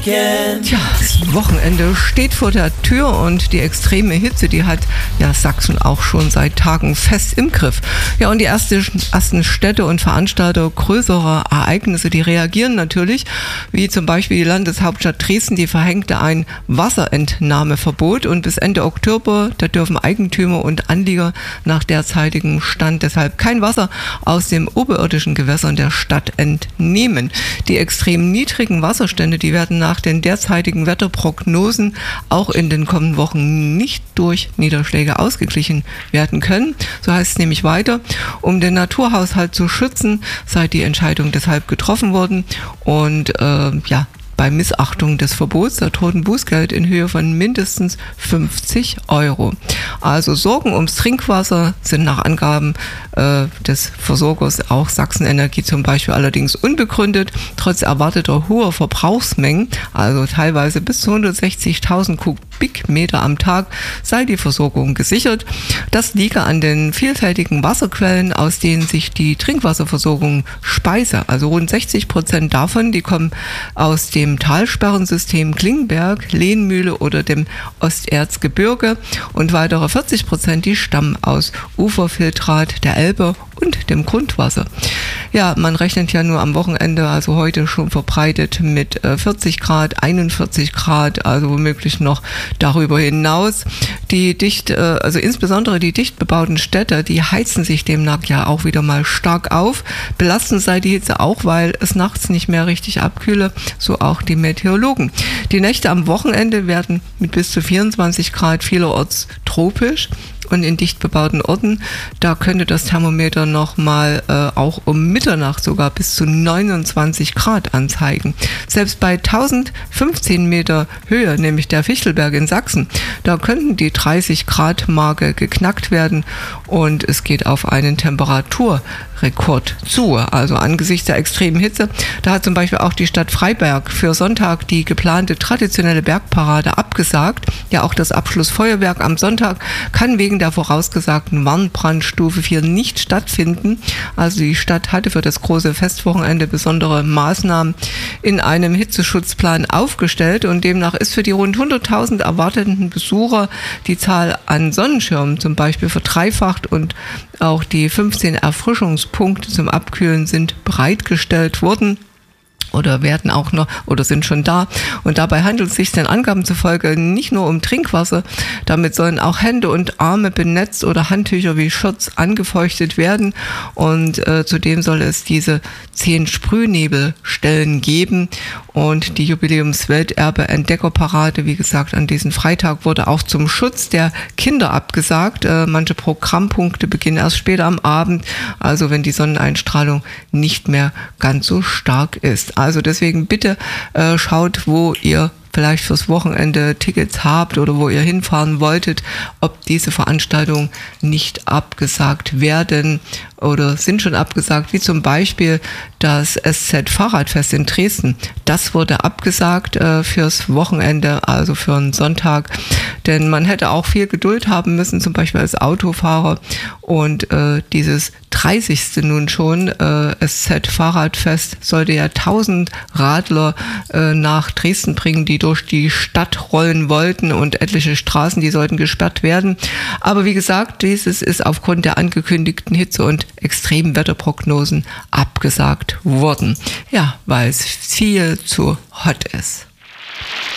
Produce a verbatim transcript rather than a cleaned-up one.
Tja, das Wochenende steht vor der Tür und die extreme Hitze, die hat ja Sachsen auch schon seit Tagen fest im Griff. Ja, und die erste, ersten Städte und Veranstalter größerer Ereignisse, die reagieren natürlich, wie zum Beispiel die Landeshauptstadt Dresden, die verhängte ein Wasserentnahmeverbot und bis Ende Oktober, da dürfen Eigentümer und Anlieger nach derzeitigem Stand deshalb kein Wasser aus den oberirdischen Gewässern der Stadt entnehmen. Die extrem niedrigen Wasserstände, die werden nach den derzeitigen Wetterprognosen auch in den kommenden Wochen nicht durch Niederschläge ausgeglichen werden können. So heißt es nämlich weiter, um den Naturhaushalt zu schützen, sei die Entscheidung deshalb getroffen worden und äh, ja, bei Missachtung des Verbots, da droht ein Bußgeld in Höhe von mindestens fünfzig Euro. Also Sorgen ums Trinkwasser sind nach Angaben äh, des Versorgers auch Sachsen-Energie zum Beispiel allerdings unbegründet. Trotz erwarteter hoher Verbrauchsmengen, also teilweise bis zu hundertsechzigtausend Kubikmeter am Tag, sei die Versorgung gesichert. Das liege an den vielfältigen Wasserquellen, aus denen sich die Trinkwasserversorgung speise. Also rund sechzig Prozent davon, die kommen aus dem dem Talsperrensystem Klingberg, Lehnmühle oder dem Osterzgebirge und weitere vierzig Prozent, die stammen aus Uferfiltrat der Elbe und dem Grundwasser. Ja, man rechnet ja nur am Wochenende, also heute schon verbreitet mit vierzig Grad, einundvierzig Grad, also womöglich noch darüber hinaus. Die dicht, also insbesondere die dicht bebauten Städte, die heizen sich demnach ja auch wieder mal stark auf. Belastend sei die Hitze auch, weil es nachts nicht mehr richtig abkühle, so auch die Meteorologen. Die Nächte am Wochenende werden mit bis zu vierundzwanzig Grad vielerorts tropisch. Und in dicht bebauten Orten, da könnte das Thermometer nochmal äh, auch um Mitternacht sogar bis zu neunundzwanzig Grad anzeigen. Selbst bei tausendfünfzehn Meter Höhe, nämlich der Fichtelberg in Sachsen, da könnten die dreißig Grad Marke geknackt werden und es geht auf einen Temperaturrekord zu. Also angesichts der extremen Hitze, da hat zum Beispiel auch die Stadt Freiberg für Sonntag die geplante traditionelle Bergparade abgesagt. Ja, auch das Abschlussfeuerwerk am Sonntag kann wegen der vorausgesagten Warnbrandstufe vier nicht stattfinden. Also die Stadt hatte für das große Festwochenende besondere Maßnahmen in einem Hitzeschutzplan aufgestellt und demnach ist für die rund hunderttausend erwarteten Besucher die Zahl an Sonnenschirmen zum Beispiel verdreifacht und auch die fünfzehn Erfrischungspunkte zum Abkühlen sind bereitgestellt worden. Oder werden auch noch oder sind schon da. Und dabei handelt es sich den Angaben zufolge nicht nur um Trinkwasser. Damit sollen auch Hände und Arme benetzt oder Handtücher wie Shirts angefeuchtet werden. Und äh, zudem soll es diese zehn Sprühnebelstellen geben. Und die Jubiläumswelterbe-Entdeckerparade, wie gesagt, an diesem Freitag wurde auch zum Schutz der Kinder abgesagt. Äh, manche Programmpunkte beginnen erst später am Abend, also wenn die Sonneneinstrahlung nicht mehr ganz so stark ist. Also deswegen bitte äh, schaut, wo ihr vielleicht fürs Wochenende Tickets habt oder wo ihr hinfahren wolltet, ob diese Veranstaltungen nicht abgesagt werden oder sind schon abgesagt, wie zum Beispiel das S Z Fahrradfest in Dresden. Das wurde abgesagt äh, fürs Wochenende, also für einen Sonntag, denn man hätte auch viel Geduld haben müssen, zum Beispiel als Autofahrer und äh, dieses dreißigste nun schon, äh, S Z Fahrradfest sollte ja tausend Radler äh, nach Dresden bringen, die durch die Stadt rollen wollten und etliche Straßen, die sollten gesperrt werden. Aber wie gesagt, dieses ist aufgrund der angekündigten Hitze und extremen Wetterprognosen abgesagt worden. Ja, weil es viel zu hot ist.